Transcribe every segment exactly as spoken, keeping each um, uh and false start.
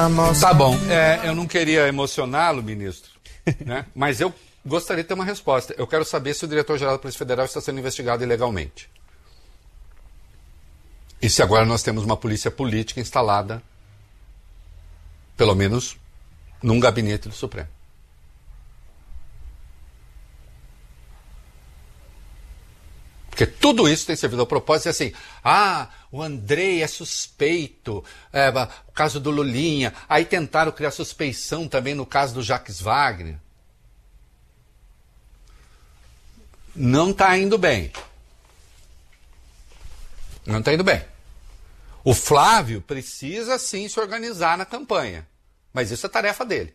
Tá bom, é, eu não queria emocioná-lo, ministro, né? Mas eu gostaria de ter uma resposta. Eu quero saber se o diretor-geral da Polícia Federal está sendo investigado ilegalmente. E se agora nós temos uma polícia política instalada, pelo menos, num gabinete do Supremo. Porque tudo isso tem servido ao propósito de assim, ah, o Andrei é suspeito, é, o caso do Lulinha, aí tentaram criar suspeição também no caso do Jacques Wagner. Não está indo bem. Não está indo bem. O Flávio precisa sim se organizar na campanha, mas isso é tarefa dele.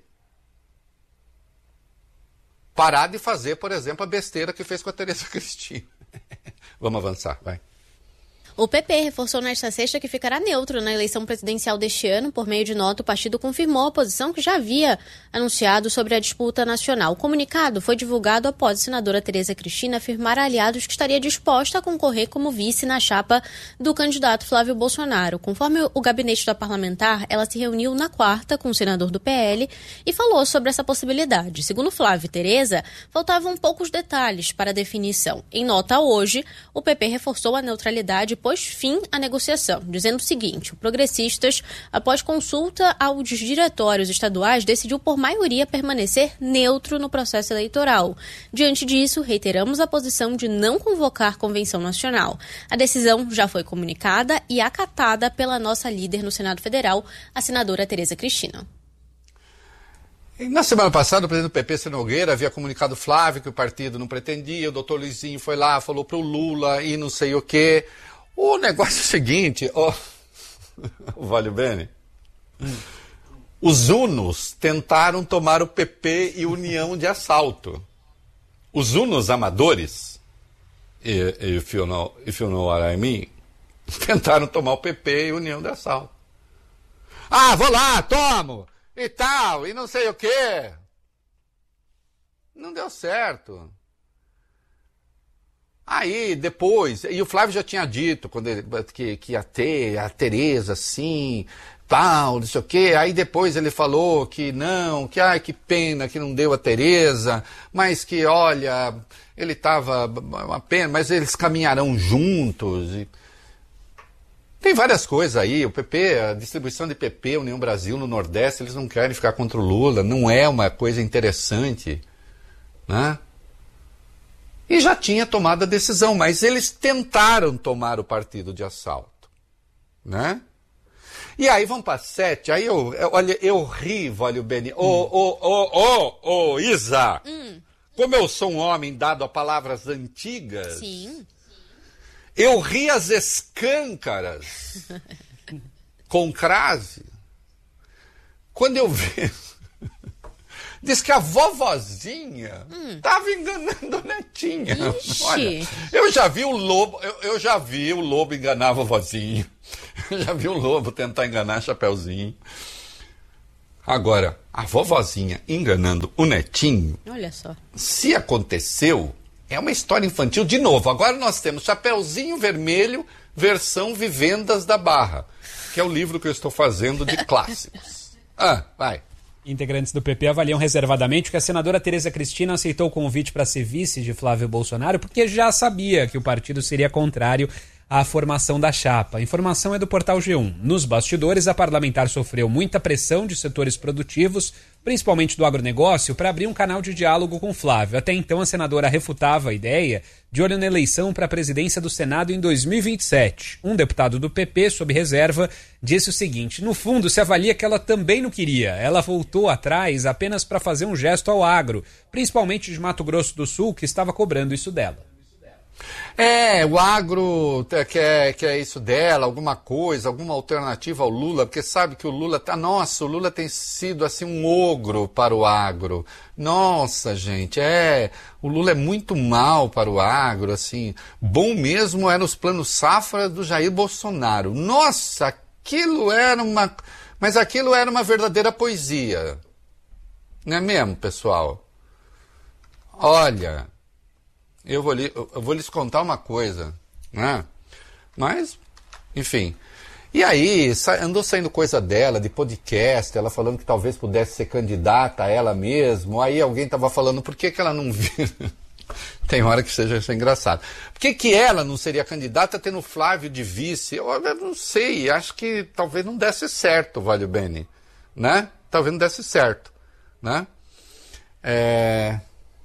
Parar de fazer, por exemplo, a besteira que fez com a Tereza Cristina. Vamos avançar, vai. O P P reforçou nesta sexta que ficará neutro na eleição presidencial deste ano. Por meio de nota, o partido confirmou a posição que já havia anunciado sobre a disputa nacional. O comunicado foi divulgado após a senadora Tereza Cristina afirmar a aliados que estaria disposta a concorrer como vice na chapa do candidato Flávio Bolsonaro. Conforme o gabinete da parlamentar, ela se reuniu na quarta com o senador do P L e falou sobre essa possibilidade. Segundo Flávio e Tereza, faltavam poucos detalhes para a definição. Em nota hoje, o P P reforçou a neutralidade pôs fim à negociação, dizendo o seguinte: o Progressistas, após consulta aos diretórios estaduais, decidiu por maioria permanecer neutro no processo eleitoral. Diante disso, reiteramos a posição de não convocar convenção nacional. A decisão já foi comunicada e acatada pela nossa líder no Senado Federal, a senadora Tereza Cristina. Na semana passada, o presidente do P P, Ciro Nogueira, havia comunicado ao Flávio que o partido não pretendia, o doutor Luizinho foi lá, falou para o Lula e não sei o quê. O negócio é o seguinte, ó, Vale Bene, hum. Os Unos tentaram tomar o P P e União de assalto. Os Unos amadores, if you know, if you know what I mean, tentaram tomar o P P e União de assalto. Ah, vou lá, tomo, e tal, e não sei o quê. Não deu certo. Aí, depois, e o Flávio já tinha dito quando ele, que, que ia ter a Tereza, assim, tal, não sei o quê. Aí depois ele falou que não, que ai, que pena que não deu a Tereza, mas que, olha, ele estava uma pena, mas eles caminharão juntos. E... Tem várias coisas aí, o P P, a distribuição de P P, União Brasil no Nordeste, eles não querem ficar contra o Lula, não é uma coisa interessante, né? E já tinha tomado a decisão, mas eles tentaram tomar o partido de assalto, né? E aí vão para sete, aí eu, eu, olha, eu ri, Vale Bene, ô, ô, ô, ô, ô, Isa, hum. Como eu sou um homem dado a palavras antigas, sim. Eu ri as escâncaras com crase, quando eu vi... Diz que a vovozinha estava hum. enganando a netinha. Ixi. Olha, eu já vi o lobo, eu, eu já vi o lobo enganar a vovozinha. Eu já vi o lobo tentar enganar a Chapeuzinho. Agora, a vovozinha enganando o netinho. Olha só. Se aconteceu, é uma história infantil de novo. Agora nós temos Chapeuzinho Vermelho, versão Vivendas da Barra, que é o livro que eu estou fazendo de clássicos. Ah, vai. Integrantes do P P avaliam reservadamente que a senadora Tereza Cristina aceitou o convite para ser vice de Flávio Bolsonaro porque já sabia que o partido seria contrário à formação da chapa. A informação é do portal G um. Nos bastidores, a parlamentar sofreu muita pressão de setores produtivos, principalmente do agronegócio, para abrir um canal de diálogo com Flávio. Até então, a senadora refutava a ideia, de olho na eleição para a presidência do Senado em dois mil e vinte e sete. Um deputado do P P, sob reserva, disse o seguinte: no fundo, se avalia que ela também não queria. Ela voltou atrás apenas para fazer um gesto ao agro, principalmente de Mato Grosso do Sul, que estava cobrando isso dela. É, o agro quer, quer isso dela, alguma coisa, alguma alternativa ao Lula, porque sabe que o Lula tá, nossa, o Lula tem sido assim um ogro para o agro. Nossa, gente, é, o Lula é muito mal para o agro, assim, bom mesmo era os planos safra do Jair Bolsonaro. Nossa, aquilo era uma, mas aquilo era uma verdadeira poesia. Não é mesmo, pessoal? Olha... Eu vou, li, eu vou lhes contar uma coisa, né? Mas, enfim. E aí, andou saindo coisa dela, de podcast, ela falando que talvez pudesse ser candidata a ela mesma. Aí alguém estava falando, por que, que ela não vira? Tem hora que seja isso engraçado. Por que, que ela não seria candidata tendo Flávio de vice? Eu, eu não sei, acho que talvez não desse certo, Valio Bene, né? Talvez não desse certo, né? É...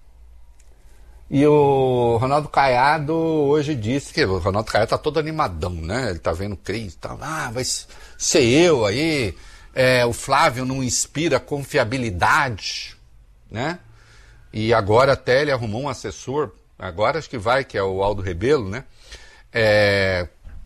E o Ronaldo Caiado hoje disse que o Ronaldo Caiado tá todo animadão, né? Ele tá vendo Cris, tá lá, ah, vai ser eu aí, é, o Flávio não inspira confiabilidade, né? E agora até ele arrumou um assessor, agora acho que vai, que é o Aldo Rebelo, né? É...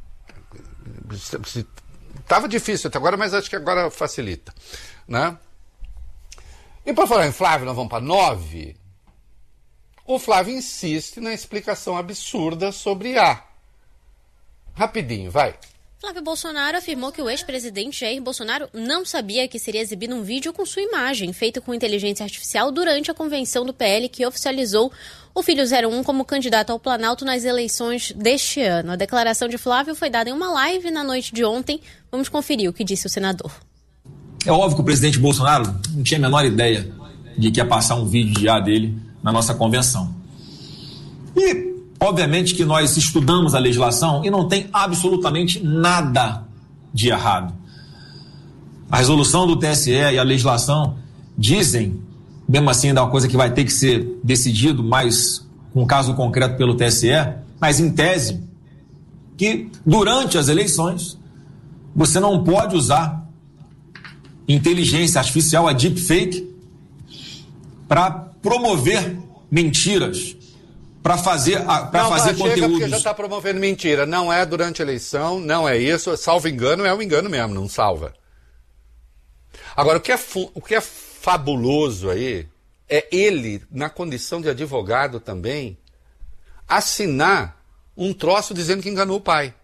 Tava difícil até agora, mas acho que agora facilita, né? E para falar em Flávio, nós vamos para nove. O Flávio insiste na explicação absurda sobre A. Rapidinho, vai. Flávio Bolsonaro afirmou que o ex-presidente Jair Bolsonaro não sabia que seria exibido um vídeo com sua imagem, feito com inteligência artificial, durante a convenção do P L que oficializou o filho zero um como candidato ao Planalto nas eleições deste ano. A declaração de Flávio foi dada em uma live na noite de ontem. Vamos conferir o que disse o senador. É óbvio que o presidente Bolsonaro não tinha a menor ideia de que ia passar um vídeo de A dele na nossa convenção. E, obviamente, que nós estudamos a legislação e não tem absolutamente nada de errado. A resolução do T S E e a legislação dizem, mesmo assim, ainda é uma coisa que vai ter que ser decidido mais com um caso concreto pelo T S E, mas em tese, que durante as eleições você não pode usar inteligência artificial, a deepfake, para promover mentiras, para fazer, para fazer não, chega conteúdos. Porque já está promovendo mentira. Não é durante a eleição, não é isso. Salvo engano, é um engano mesmo, não salva. Agora, o que é, o que é fabuloso aí é ele, na condição de advogado também, assinar um troço dizendo que enganou o pai.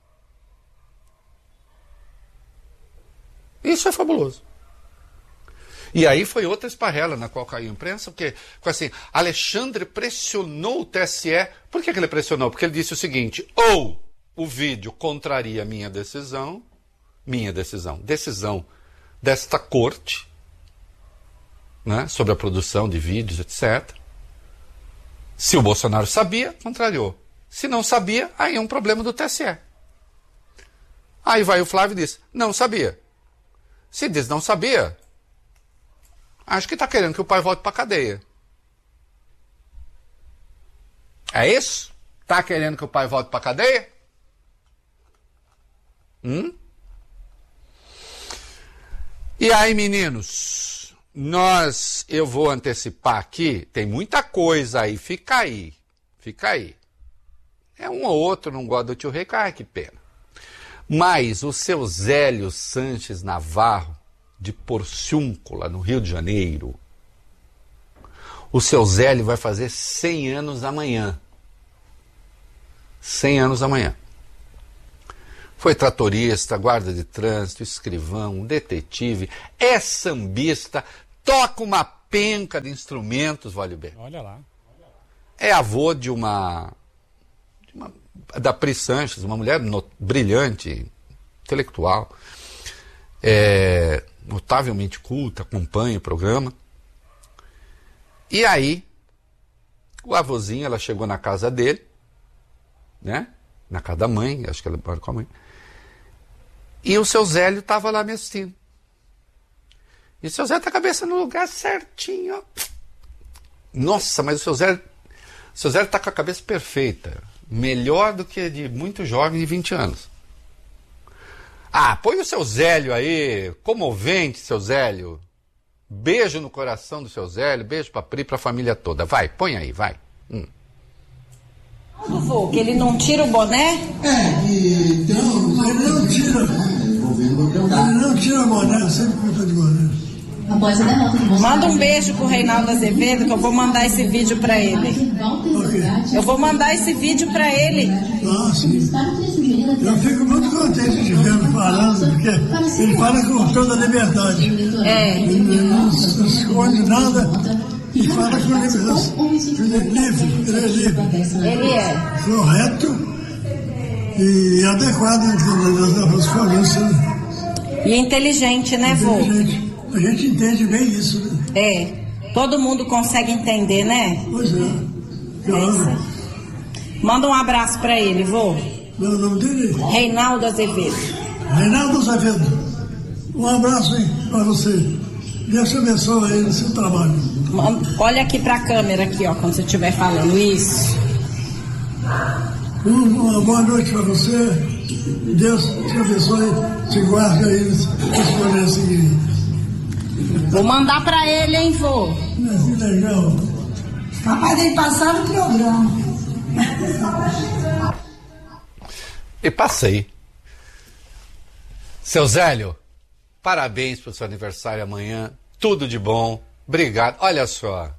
Isso é fabuloso. E aí foi outra esparrela na qual caiu a imprensa, porque, assim, Alexandre pressionou o T S E. Por que, que ele pressionou? Porque ele disse o seguinte: ou o vídeo contraria a minha decisão, minha decisão, decisão desta corte, né, sobre a produção de vídeos, etcétera. Se o Bolsonaro sabia, contrariou. Se não sabia, aí é um problema do T S E. Aí vai o Flávio e diz, não sabia. Se diz não sabia, acho que está querendo que o pai volte para a cadeia. É isso? Está querendo que o pai volte para a cadeia? Hum? E aí, meninos, nós, eu vou antecipar aqui, tem muita coisa aí, fica aí, fica aí. É um ou outro, não gosta do tio Rei, ai que pena. Mas o seu Zélio Sanches Navarro, de Porciúncula, no Rio de Janeiro, o seu Zélio vai fazer cem anos amanhã. cem anos amanhã. Foi tratorista, guarda de trânsito, escrivão, detetive, é sambista, toca uma penca de instrumentos, vale bem. Olha lá. É avô de uma, de uma da Pri Sanches, uma mulher no, brilhante, intelectual, é, notavelmente culta, acompanha o programa. E aí, o avôzinho, ela chegou na casa dele, né? Na casa da mãe, acho que ela mora com a mãe. E o seu Zélio estava lá me assistindo. E o seu Zélio tá com a cabeça no lugar certinho, ó. Nossa, mas o seu Zélio, o seu Zélio tá com a cabeça perfeita. Melhor do que de muito jovem de vinte anos. Ah, põe o seu Zélio aí, comovente, seu Zélio. Beijo no coração do seu Zélio, beijo pra Pri, pra família toda. Vai, põe aí, vai. Hum. Que ele não tira o boné? É, e então, ele não tira. Ele não tira o boné, sempre fica de boné. Após a derrota de Bolsonaro. Manda um beijo pro Reinaldo Azevedo, que eu vou mandar esse vídeo pra ele. Okay. Eu vou mandar esse vídeo pra ele. Ah, sim. Eu fico muito contente de vê-lo falando, porque ele fala com toda a liberdade. É. Ele não esconde nada e fala com liberdade. Ele é livre, ele é livre. Ele é. Correto e adequado às famílias. E inteligente, né, vô? Inteligente. A gente entende bem isso, né? É. Todo mundo consegue entender, né? Pois é. Claro. Manda um abraço pra ele, vô. Meu nome dele? Reinaldo Azevedo. Reinaldo Azevedo. Um abraço aí pra você. Deus te abençoe aí no seu trabalho. Olha aqui pra câmera, aqui, ó, quando você estiver falando isso. Uma boa noite pra você. Deus te abençoe. Te guarde aí nesse momento seguinte. Vou mandar pra ele, hein, vô? Que legal. Capaz de passar no programa. E passei. Seu Zélio, parabéns pelo seu aniversário amanhã. Tudo de bom. Obrigado. Olha só.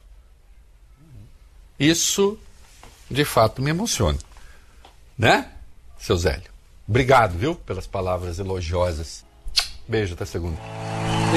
Isso, de fato, me emociona. Né, seu Zélio? Obrigado, viu, pelas palavras elogiosas. Beijo, até segunda.